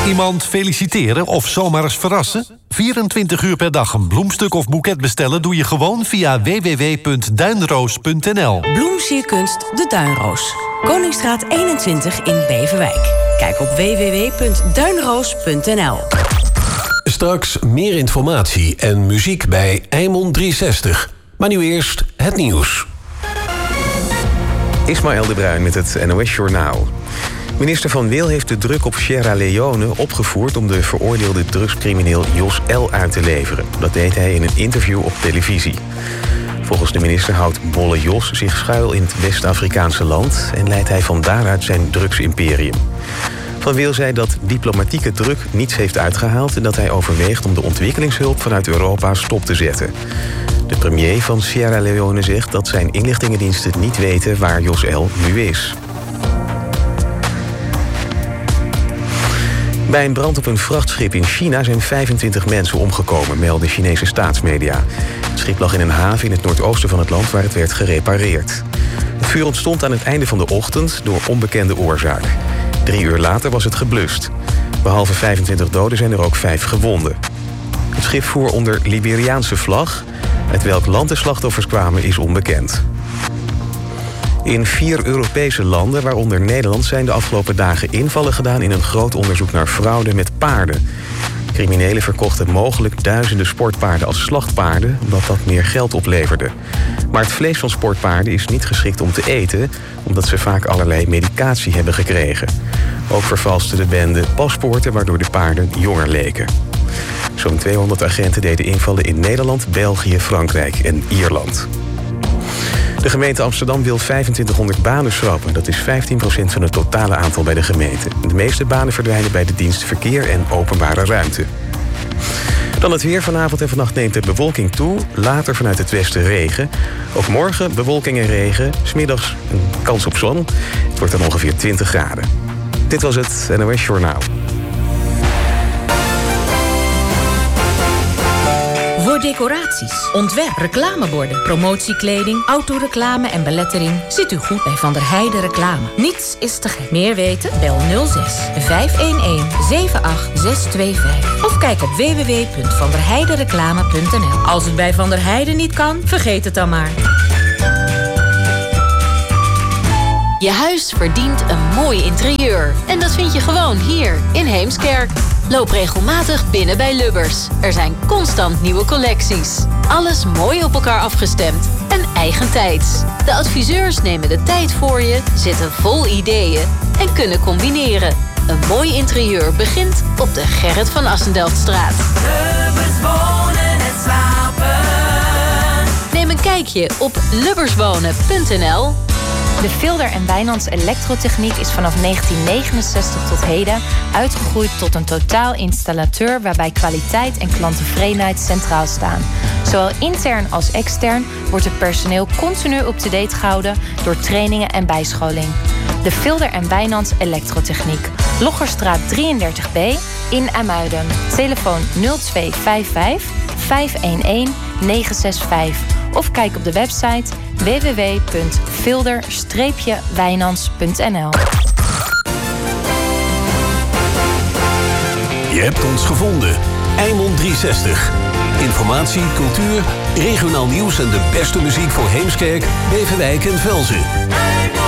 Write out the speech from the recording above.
Iemand feliciteren of zomaar eens verrassen? 24 uur per dag een bloemstuk of boeket bestellen doe je gewoon via www.duinroos.nl. Bloemsierkunst De Duinroos. Koningsstraat 21 in Beverwijk. Kijk op www.duinroos.nl. Straks meer informatie en muziek bij Eimond 360. Maar nu eerst het nieuws. Ismaël de Bruin met het NOS Journaal. Minister Van Wil heeft de druk op Sierra Leone opgevoerd om de veroordeelde drugscrimineel Jos L. uit te leveren. Dat deed hij in een interview op televisie. Volgens de minister houdt Bolle Jos zich schuil in het West-Afrikaanse land en leidt hij van daaruit zijn drugsimperium. Van Wil zei dat diplomatieke druk niets heeft uitgehaald en dat hij overweegt om de ontwikkelingshulp vanuit Europa stop te zetten. De premier van Sierra Leone zegt dat zijn inlichtingendiensten niet weten waar Jos L. nu is. Bij een brand op een vrachtschip in China zijn 25 mensen omgekomen, melden Chinese staatsmedia. Het schip lag in een haven in het noordoosten van het land waar het werd gerepareerd. Het vuur ontstond aan het einde van de ochtend door onbekende oorzaak. 3 uur later was het geblust. Behalve 25 doden zijn er ook 5 gewonden. Het schip voer onder Liberiaanse vlag. Uit welk land de slachtoffers kwamen is onbekend. In 4 Europese landen, waaronder Nederland, zijn de afgelopen dagen invallen gedaan in een groot onderzoek naar fraude met paarden. Criminelen verkochten mogelijk duizenden sportpaarden als slachtpaarden, omdat dat meer geld opleverde. Maar het vlees van sportpaarden is niet geschikt om te eten, omdat ze vaak allerlei medicatie hebben gekregen. Ook vervalste de bende paspoorten, waardoor de paarden jonger leken. Zo'n 200 agenten deden invallen in Nederland, België, Frankrijk en Ierland. De gemeente Amsterdam wil 2500 banen schrappen. Dat is 15% van het totale aantal bij de gemeente. De meeste banen verdwijnen bij de dienst Verkeer en Openbare Ruimte. Dan het weer. Vanavond en vannacht neemt de bewolking toe. Later vanuit het westen regen. Ook morgen bewolking en regen. 's Middags een kans op zon. Het wordt dan ongeveer 20 graden. Dit was het NOS Journaal. Voor decoraties, ontwerp, reclameborden, promotiekleding, autoreclame en belettering zit u goed bij Van der Heijden Reclame. Niets is te gek. Meer weten? Bel 06 511 78625 of kijk op www.vanderheidenreclame.nl. Als het bij Van der Heijden niet kan, vergeet het dan maar. Je huis verdient een mooi interieur. En dat vind je gewoon hier in Heemskerk. Loop regelmatig binnen bij Lubbers. Er zijn constant nieuwe collecties. Alles mooi op elkaar afgestemd en eigentijds. De adviseurs nemen de tijd voor je, zitten vol ideeën en kunnen combineren. Een mooi interieur begint op de Gerrit van Assendelftstraat. Lubbers wonen en slapen. Neem een kijkje op lubberswonen.nl. De Vilder en Wijnands elektrotechniek is vanaf 1969 tot heden uitgegroeid tot een totaalinstallateur waarbij kwaliteit en klanttevredenheid centraal staan. Zowel intern als extern wordt het personeel continu up-to-date gehouden door trainingen en bijscholing. De Vilder en Wijnands elektrotechniek. Loggerstraat 33B in IJmuiden. Telefoon 0255 511 965. Of kijk op de website www.vilder-wijnands.nl. Je hebt ons gevonden. Eimond 360. Informatie, cultuur, regionaal nieuws en de beste muziek voor Heemskerk, Beverwijk en Velzen.